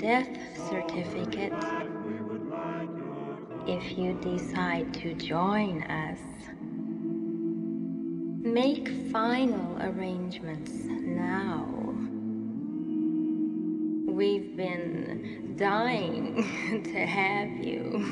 death certificate if you decide to join us. Make final arrangements now. We've been dying to have you.